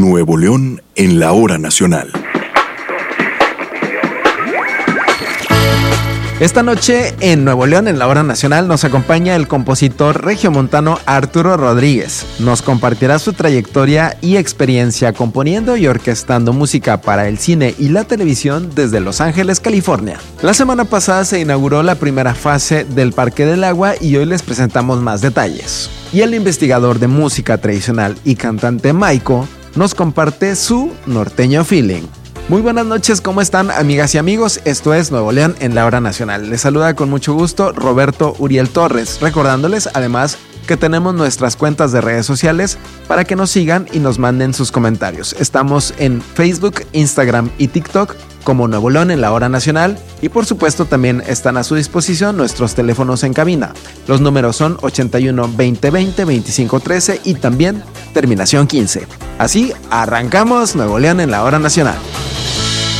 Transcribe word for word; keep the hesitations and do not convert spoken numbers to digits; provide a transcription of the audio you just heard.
Nuevo León en la hora nacional. Esta noche en Nuevo León, en la hora nacional, nos acompaña el compositor regiomontano Arturo Rodríguez. Nos compartirá su trayectoria y experiencia componiendo y orquestando música para el cine y la televisión desde Los Ángeles, California. La semana pasada se inauguró la primera fase del Parque del Agua y hoy les presentamos más detalles. Y el investigador de música tradicional y cantante Maiko nos comparte su norteño feeling. Muy buenas noches, ¿cómo están, amigas y amigos? Esto es Nuevo León en la hora nacional. Les saluda con mucho gusto Roberto Uriel Torres, recordándoles además que tenemos nuestras cuentas de redes sociales para que nos sigan y nos manden sus comentarios. Estamos en Facebook, Instagram y TikTok como Nuevo León en la hora nacional y por supuesto también están a su disposición nuestros teléfonos en cabina. Los números son ochenta y uno, veinte veinte, veinticinco trece y también terminación quince. Así arrancamos Nuevo León en la hora nacional.